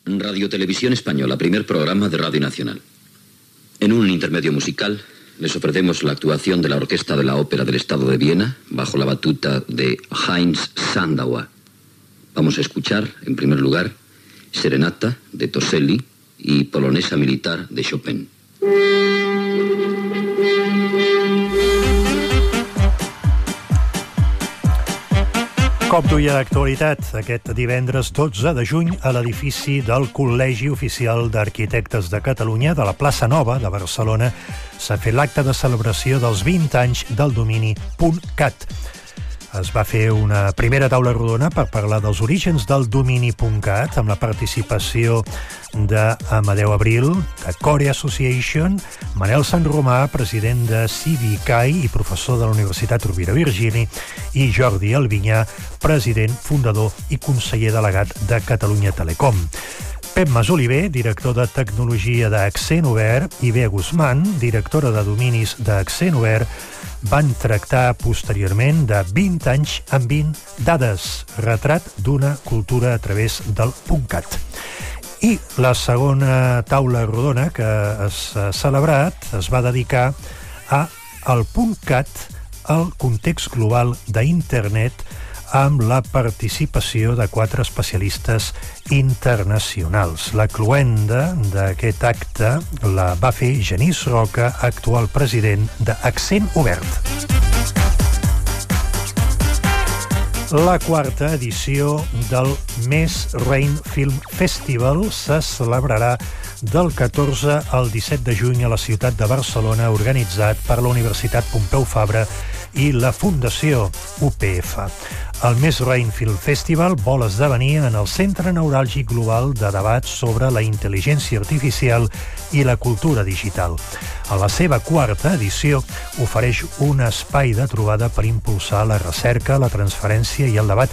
Radio Televisión Española, primer programa de Radio Nacional. En un intermedio musical les ofrecemos la actuación de la Orquesta de la Ópera del Estado de Viena bajo la batuta de Heinz Sandauer. Vamos a escuchar, en primer lugar, Serenata de Toselli y Polonesa Militar de Chopin. Cop d'ull a l'actualitat aquest divendres 12 de juny a l'edifici del Col·legi Oficial d'Arquitectes de Catalunya de la Plaça Nova de Barcelona s'ha fet l'acte de celebració dels 20 anys del domini .cat. Es va fer una primera taula rodona per parlar dels orígens del domini .cat amb la participació d'Amadeu Abril, de Core Association, Manel Sant Romà, president de CIVICAI i professor de la Universitat Rovira Virgili, i Jordi Albinyà, president, fundador i conseller delegat de Catalunya Telecom. Pep Masoliver, director de tecnologia d'Accent Obert, i Bea Guzmán, directora de dominis d'Accent Obert, van tractar posteriorment de 20 anys amb 20 dades, retrat d'una cultura a través del .cat. I la segona taula rodona que s'ha celebrat es va dedicar al .cat, al context global d'internet, amb la participació de 4 especialistes internacionals. La cloenda d'aquest acte la va fer Genís Roca, actual president d'Accent Obert. La quarta edició del Més Rain Film Festival se celebrarà del 14 al 17 de juny a la ciutat de Barcelona, organitzat per la Universitat Pompeu Fabra i la Fundació UPF. El Més Rain Film Festival vol esdevenir en el centre neuràlgic global de debat sobre la intel·ligència artificial i la cultura digital. A la seva quarta edició ofereix un espai de trobada per impulsar la recerca, la transferència i el debat